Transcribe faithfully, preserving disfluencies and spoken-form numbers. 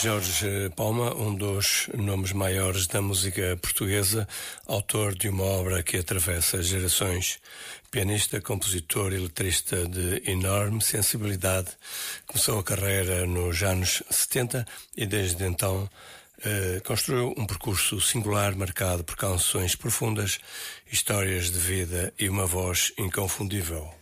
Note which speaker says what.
Speaker 1: Jorge Palma, um dos nomes maiores da música portuguesa, autor de uma obra que atravessa gerações, pianista, compositor e letrista de enorme sensibilidade, começou a carreira nos anos setenta e desde então eh, construiu um percurso singular marcado por canções profundas, histórias de vida e uma voz inconfundível.